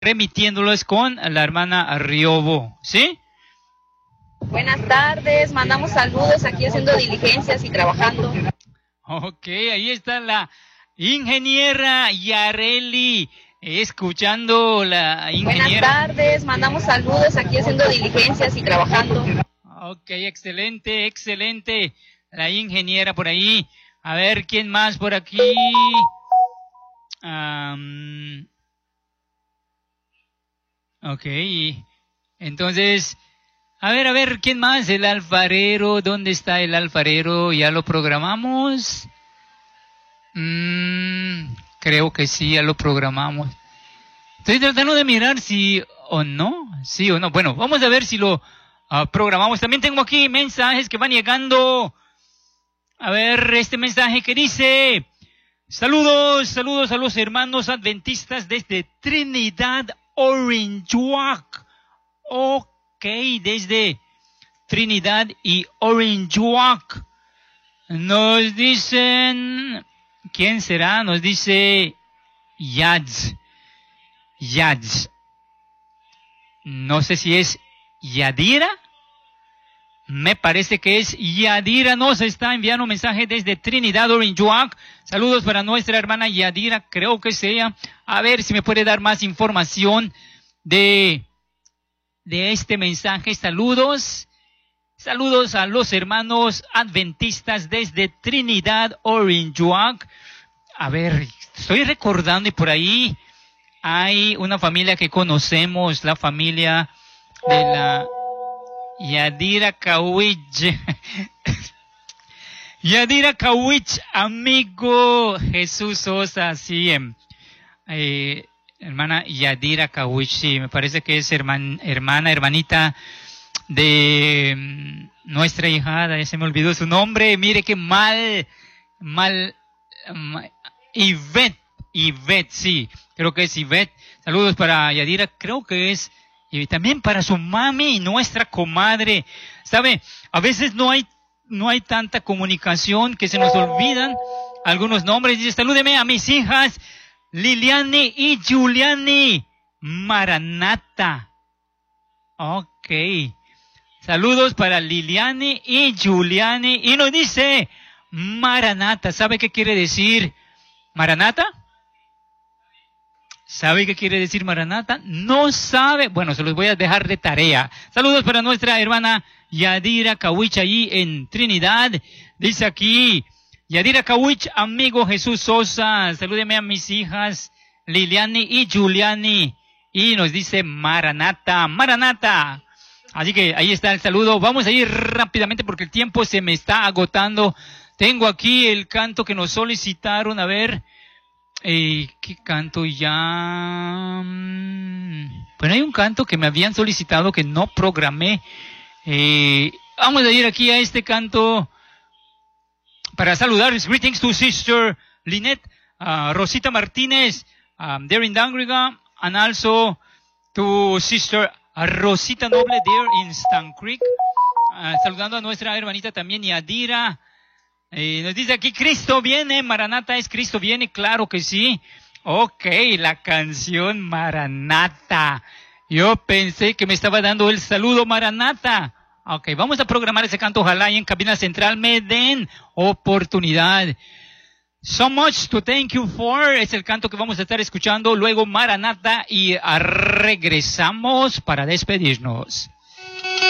remitiéndolos con la hermana Riobo, ¿sí? Buenas tardes, mandamos saludos aquí haciendo diligencias y trabajando. Ok, ahí está la ingeniera Yareli, escuchando la ingeniera. Buenas tardes, mandamos saludos aquí haciendo diligencias y trabajando. Ok, excelente, excelente. La ingeniera por ahí. A ver, ¿quién más por aquí? Ok, entonces, a ver, ¿quién más? El alfarero, ¿dónde está el alfarero? ¿Ya lo programamos? Creo que sí, ya lo programamos. Estoy tratando de mirar si o no, sí o no. Bueno, vamos a ver si lo programamos. También tengo aquí mensajes que van llegando. A ver, este mensaje que dice: saludos a los hermanos adventistas desde Trinidad, Orange Walk. Ok, desde Trinidad y Orange Walk. Nos dicen, ¿quién será? Nos dice Yads. No sé si es Yadira. Me parece que es Yadira. Nos está enviando un mensaje desde Trinidad, Orange Walk. Saludos para nuestra hermana Yadira. Creo que es ella. A ver si me puede dar más información de este mensaje. Saludos a los hermanos adventistas desde Trinidad, Orange Walk. A ver, estoy recordando y por ahí hay una familia que conocemos, la familia de la Yadira Kawich. Yadira Kawich, amigo Jesús Sosa, sí. Hermana Yadira Kawich, sí, me parece que es hermanita de nuestra hijada, ya se me olvidó su nombre, mire qué mal, Ivette, sí, creo que es Ivette. Saludos para Yadira, creo que es, y también para su mami y nuestra comadre. ¿Sabe? A veces no hay tanta comunicación que se nos olvidan algunos nombres. Dice: salúdeme a mis hijas Liliane y Juliani Maranata. Ok. Saludos para Liliane y Juliani. Y nos dice Maranata. ¿Sabe qué quiere decir Maranata? ¿Sabe qué quiere decir Maranata? No sabe. Bueno, se los voy a dejar de tarea. Saludos para nuestra hermana Yadira Kawich allí en Trinidad. Dice aquí Yadira Kawich, amigo Jesús Sosa. Salúdeme a mis hijas Liliani y Juliani. Y nos dice Maranata. Así que ahí está el saludo. Vamos a ir rápidamente porque el tiempo se me está agotando. Tengo aquí el canto que nos solicitaron. A ver, ¿qué canto ya? Bueno, hay un canto que me habían solicitado que no programé. Vamos a ir aquí a este canto para saludar. Greetings to Sister Lynette, Rosita Martínez, there in Dangriga, and also to Sister Rosita Noble there in Stan Creek. Saludando a nuestra hermanita también Yadira. Nos dice aquí: Cristo viene, Maranata es Cristo viene, claro que sí. Ok, la canción Maranata. Yo pensé que me estaba dando el saludo Maranata. Ok, vamos a programar ese canto, ojalá y en cabina central me den oportunidad. So much to thank you for, es el canto que vamos a estar escuchando, luego Maranata y regresamos para despedirnos.